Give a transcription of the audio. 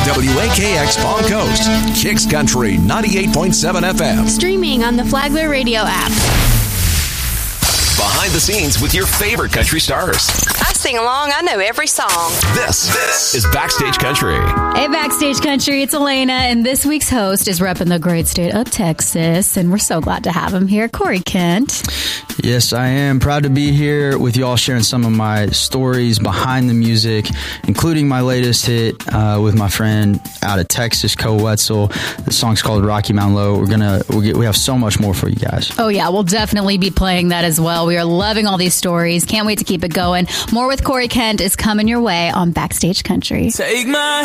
WAKX Palm Coast, Kicks Country 98.7 FM. Streaming on the Flagler Radio app. Behind the scenes with your favorite country stars. I sing along. I know every song. This is Backstage Country. Hey, Backstage Country, it's Elena, and this week's host is repping the great state of Texas, and we're so glad to have him here, Corey Kent. Yes, I am proud to be here with y'all, sharing some of my stories behind the music, including my latest hit with my friend out of Texas, Co Wetzel. The song's called Rocky Mountain Low. We have so much more for you guys. Oh yeah, we'll definitely be playing that as well. We are loving all these stories. Can't wait to keep it going. More with Corey Kent is coming your way on Backstage Country. Take my